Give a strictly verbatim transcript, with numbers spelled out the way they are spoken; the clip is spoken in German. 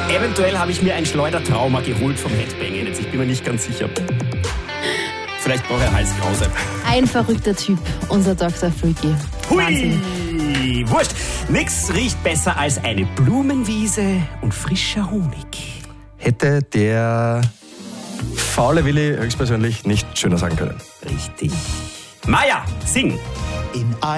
Eventuell habe ich mir ein Schleudertrauma geholt vom Headbanging. Jetzt, ich bin mir nicht ganz sicher. Vielleicht brauche er Halskrause. Ein verrückter Typ, unser Doktor Freaky. Wahnsinn. Hui, wurscht. Nix riecht besser als eine Blumenwiese und frischer Honig. Hätte der faule Willi höchstpersönlich nicht schöner sagen können. Richtig. Maja, sing. In